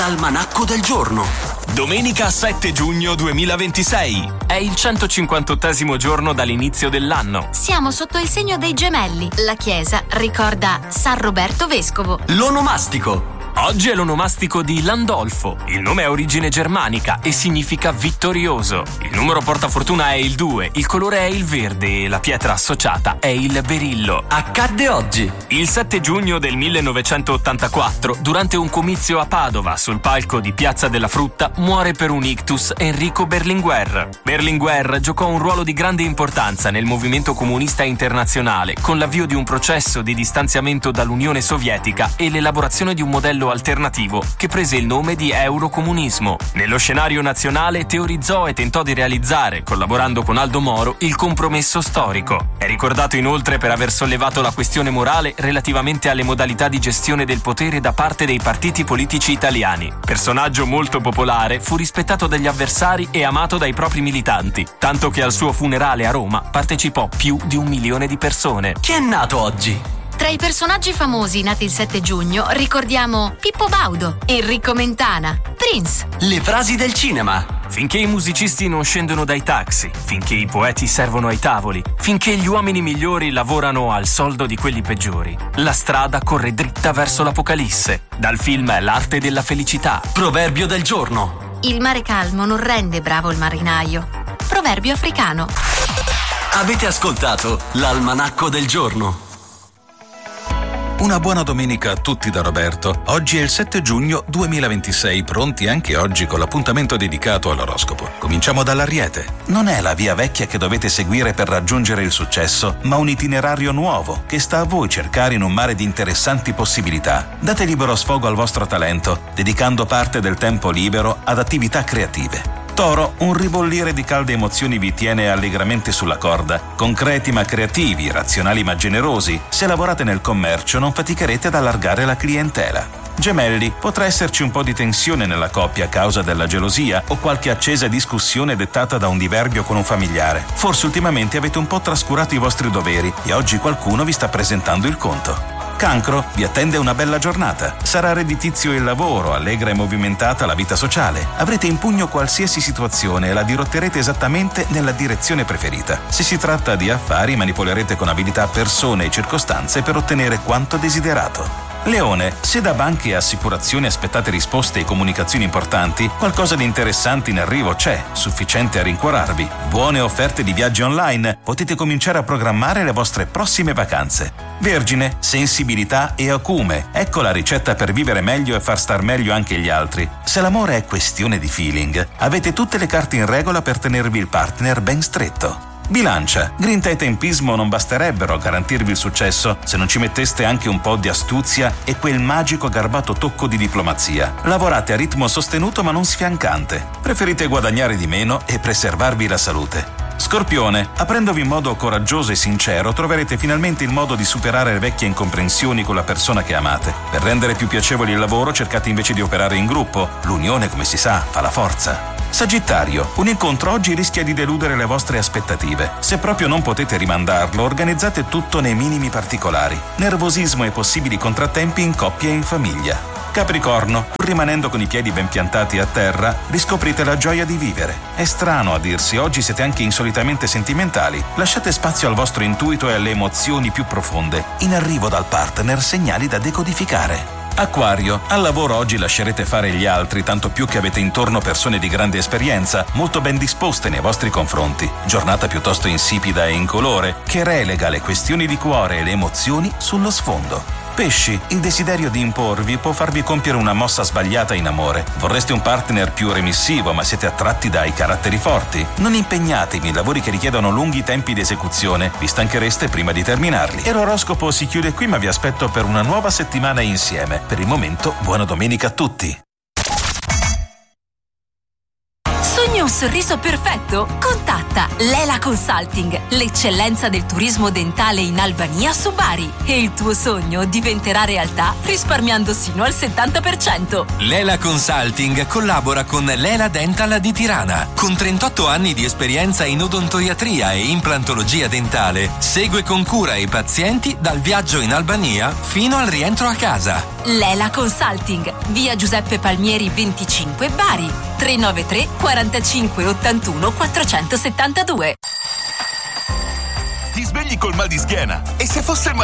Almanacco del giorno. Domenica 7 giugno 2026. È il 158° giorno dall'inizio dell'anno. Siamo sotto il segno dei gemelli. La chiesa ricorda San Roberto Vescovo. L'onomastico. Oggi è l'onomastico di Landolfo. Il nome ha origine germanica e significa vittorioso. Il numero portafortuna è il 2, il colore è il verde e la pietra associata è il berillo. Accadde oggi. Il 7 giugno del 1984, durante un comizio a Padova sul palco di Piazza della Frutta, muore per un ictus Enrico Berlinguer. Berlinguer giocò un ruolo di grande importanza nel movimento comunista internazionale, con l'avvio di un processo di distanziamento dall'Unione Sovietica e l'elaborazione di un modello alternativo che prese il nome di eurocomunismo. Nello scenario nazionale teorizzò e tentò di realizzare, collaborando con Aldo Moro, il compromesso storico. È ricordato inoltre per aver sollevato la questione morale relativamente alle modalità di gestione del potere da parte dei partiti politici italiani. Personaggio molto popolare, fu rispettato dagli avversari e amato dai propri militanti, tanto che al suo funerale a Roma partecipò più di 1 milione di persone. Chi è nato oggi? Tra i personaggi famosi nati il 7 giugno ricordiamo Pippo Baudo, Enrico Mentana, Prince. Le frasi del cinema. Finché i musicisti non scendono dai taxi, finché i poeti servono ai tavoli, finché gli uomini migliori lavorano al soldo di quelli peggiori, la strada corre dritta verso l'apocalisse. Dal film L'arte della felicità. Proverbio del giorno. Il mare calmo non rende bravo il marinaio. Proverbio africano. Avete ascoltato l'Almanacco del giorno. Una buona domenica a tutti da Roberto. Oggi è il 7 giugno 2026, pronti anche oggi con l'appuntamento dedicato all'oroscopo. Cominciamo dall'Ariete. Non è la via vecchia che dovete seguire per raggiungere il successo, ma un itinerario nuovo che sta a voi cercare in un mare di interessanti possibilità. Date libero sfogo al vostro talento, dedicando parte del tempo libero ad attività creative. Toro, un ribollire di calde emozioni vi tiene allegramente sulla corda. Concreti ma creativi, razionali ma generosi. Se lavorate nel commercio non faticherete ad allargare la clientela. Gemelli, potrà esserci un po' di tensione nella coppia a causa della gelosia o qualche accesa discussione dettata da un diverbio con un familiare. Forse ultimamente avete un po' trascurato i vostri doveri e oggi qualcuno vi sta presentando il conto. Cancro, vi attende una bella giornata. Sarà redditizio il lavoro, allegra e movimentata la vita sociale. Avrete in pugno qualsiasi situazione e la dirotterete esattamente nella direzione preferita. Se si tratta di affari, manipolerete con abilità persone e circostanze per ottenere quanto desiderato. Leone, se da banche e assicurazioni aspettate risposte e comunicazioni importanti, qualcosa di interessante in arrivo c'è, sufficiente a rincuorarvi. Buone offerte di viaggi online, potete cominciare a programmare le vostre prossime vacanze. Vergine, sensibilità e acume, ecco la ricetta per vivere meglio e far star meglio anche gli altri. Se l'amore è questione di feeling, avete tutte le carte in regola per tenervi il partner ben stretto. Bilancia, grinta e tempismo non basterebbero a garantirvi il successo se non ci metteste anche un po' di astuzia e quel magico garbato tocco di diplomazia. Lavorate a ritmo sostenuto ma non sfiancante. Preferite guadagnare di meno e preservarvi la salute. Scorpione, aprendovi in modo coraggioso e sincero, troverete finalmente il modo di superare le vecchie incomprensioni con la persona che amate. Per rendere più piacevole il lavoro, cercate invece di operare in gruppo. L'unione, come si sa, fa la forza. Sagittario, un incontro oggi rischia di deludere le vostre aspettative. Se proprio non potete rimandarlo, organizzate tutto nei minimi particolari. Nervosismo e possibili contrattempi in coppia e in famiglia. Capricorno, pur rimanendo con i piedi ben piantati a terra, riscoprite la gioia di vivere. È strano a dirsi, oggi siete anche insolitamente sentimentali. Lasciate spazio al vostro intuito e alle emozioni più profonde. In arrivo dal partner segnali da decodificare. Acquario, al lavoro oggi lascerete fare gli altri, tanto più che avete intorno persone di grande esperienza, molto ben disposte nei vostri confronti. Giornata piuttosto insipida e incolore, che relega le questioni di cuore e le emozioni sullo sfondo. Pesci, il desiderio di imporvi può farvi compiere una mossa sbagliata in amore. Vorreste un partner più remissivo, ma siete attratti dai caratteri forti. Non impegnatevi in lavori che richiedono lunghi tempi di esecuzione, vi stanchereste prima di terminarli. E l'oroscopo si chiude qui, ma vi aspetto per una nuova settimana insieme. Per il momento, buona domenica a tutti. un sorriso perfetto? Contatta Lela Consulting, l'eccellenza del turismo dentale in Albania su Bari, e il tuo sogno diventerà realtà risparmiando sino al 70%. Lela Consulting collabora con Lela Dental di Tirana. Con 38 anni di esperienza in odontoiatria e implantologia dentale, segue con cura i pazienti dal viaggio in Albania fino al rientro a casa. Lela Consulting, via Giuseppe Palmieri 25 Bari, 393 45 81 472. Ti svegli col mal di schiena e se fosse il